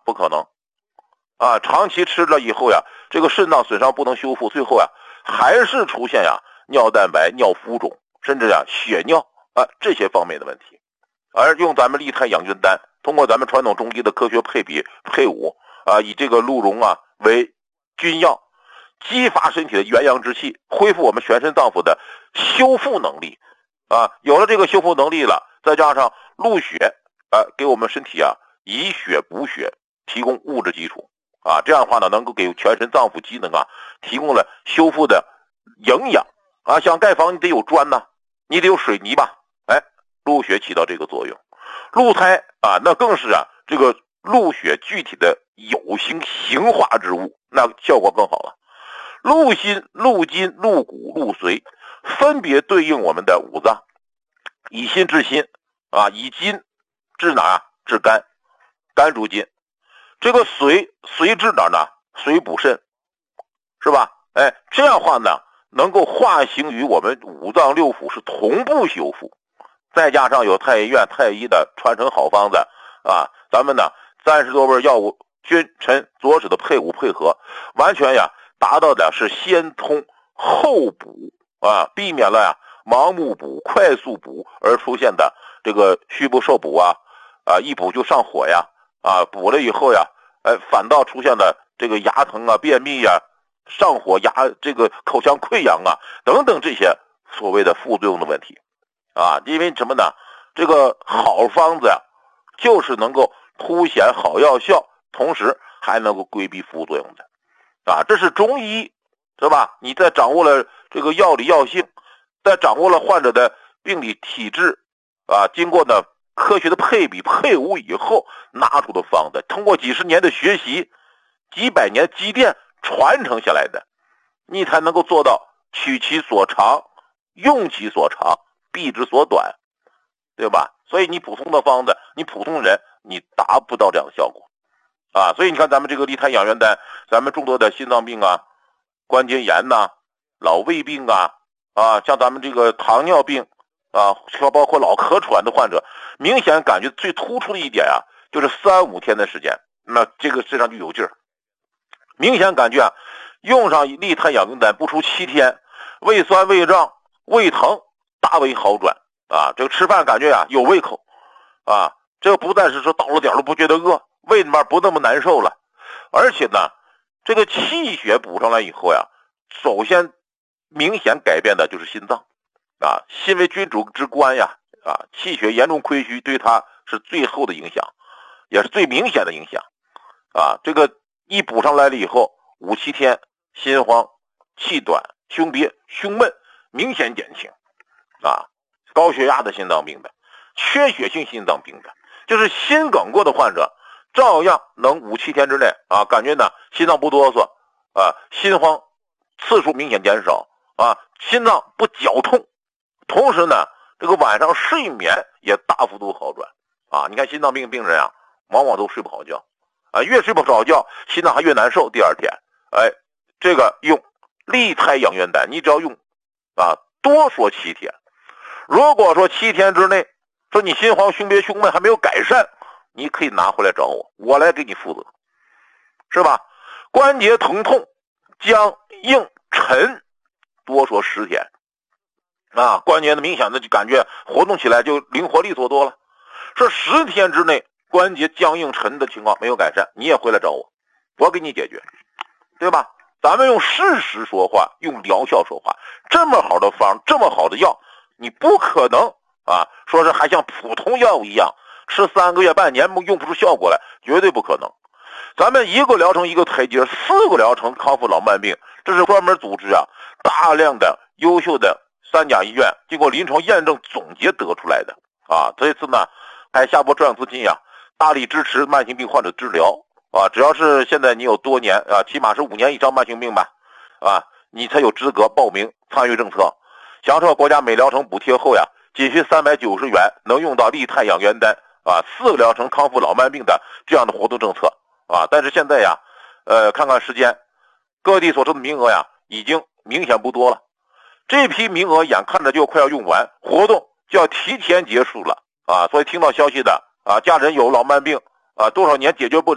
不可能啊！长期吃了以后呀，这个肾脏损伤不能修复，最后呀还是出现呀尿蛋白、尿浮肿，甚至呀血尿啊这些方面的问题。而用咱们利泰养元丹，通过咱们传统中医的科学配比配伍啊，以这个鹿茸啊为君药，激发身体的元阳之气，恢复我们全身脏腑的修复能力啊。有了这个修复能力了，再加上鹿血啊，给我们身体啊以血补血，提供物质基础啊。这样的话呢，能够给全身脏腑机能啊提供了修复的营养啊。想盖房你得有砖呐，你得有水泥吧？哎，鹿血起到这个作用。鹿胎啊，那更是啊这个鹿血具体的有形形化之物，那效果更好了。鹿心、鹿筋、鹿骨、鹿髓分别对应我们的五脏，以心治心啊，以筋治哪啊？治肝，肝主筋。这个髓治哪呢？髓补肾，是吧？哎，这样的话呢，能够化形于我们五脏六腑是同步修复。再加上有太医院太医的传承好方子啊，咱们呢30多味药物君臣佐使的配伍配合，完全呀达到的是先通后补啊，避免了呀盲目补、快速补而出现的这个虚不受补啊，一补就上火呀，补了以后呀，反倒出现了这个牙疼啊、便秘呀、上火、这个口腔溃疡啊等等这些所谓的副作用的问题啊。因为什么呢？这个好方子呀，就是能够凸显好药效，同时还能够规避副作用的啊。这是中医，是吧？你在掌握了这个药理药性，在掌握了患者的病理体质啊，经过呢科学的配比配伍以后拿出的方子，通过几十年的学习、几百年积淀传承下来的，你才能够做到取其所长，用其所长，避之所短，对吧？所以你普通的方子，你普通人你达不到这样的效果啊。所以你看咱们这个利泰养元丹，咱们众多的心脏病啊、关节炎呐、老胃病啊，像咱们这个糖尿病啊，包括老咳喘的患者，明显感觉最突出的一点啊，就是3-5天的时间，那这个身上就有劲儿。明显感觉啊，用上利泰养元丹不出7天，胃酸、胃胀、胃疼大为好转啊。这个吃饭感觉啊有胃口啊，这个不但是说到了点了不觉得饿，胃里面不那么难受了，而且呢，这个气血补上来以后呀，首先明显改变的就是心脏啊。心为君主之官呀气血严重亏虚，对它是最后的影响，也是最明显的影响啊。这个一补上来了以后，5-7天心慌、气短、胸憋、胸闷明显减轻啊。高血压的心脏病的、缺血性心脏病的，就是心梗过的患者，照样能5-7天之内啊，感觉呢心脏不哆嗦啊，心慌次数明显减少啊，心脏不绞痛，同时呢这个晚上睡眠也大幅度好转啊。你看心脏病病人啊，往往都睡不好觉啊，越睡不着觉，心脏还越难受。第二天，这个用利泰养元丹，你只要用多说7天。如果说7天之内，说你心慌、胸憋、胸闷还没有改善，你可以拿回来找我，我来给你负责，是吧？关节疼痛、僵硬沉，多说10天啊，关节的明显的就感觉活动起来就灵活利索多了。说10天之内关节僵硬沉的情况没有改善，你也回来找我，我给你解决，对吧？咱们用事实说话，用疗效说话。这么好的方，这么好的药，你不可能说是还像普通药物一样吃3个月半年用不出效果来，绝对不可能。咱们1个疗程1个台阶，4个疗程康复老慢病，这是专门组织大量的优秀的3甲医院经过临床验证总结得出来的这次呢还下拨专项资金大力支持慢性病患者治疗只要是现在你有多年起码是5年以上慢性病吧你才有资格报名参与政策，享受国家每疗程补贴后仅需390元能用到利泰养元丹4个疗程康复老慢病的这样的活动政策但是现在看看时间，各地所剩的名额已经明显不多了，这批名额眼看着就快要用完，活动就要提前结束了所以听到消息的家人有老慢病多少年解决不了。